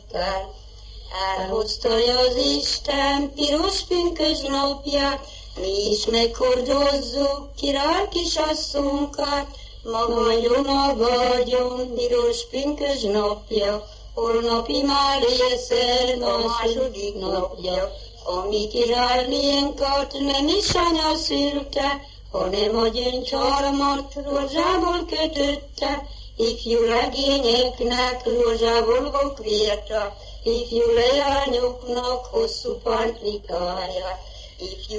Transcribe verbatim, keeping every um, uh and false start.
kell. Elhozta az Isten piros pünkös napját, mi is meghordozzuk király kisasszonykát. Ma vagyon a vagyon piros pünkös napja, holnapi már élszer a második napja. A mi királynénkat nem is anya szülte, hanem a gyöngycsalmat rózsából kötötte. Ifjú legényeknek rózsából okvérta, ifjú leányoknak hosszú pántlikáját. Ifjú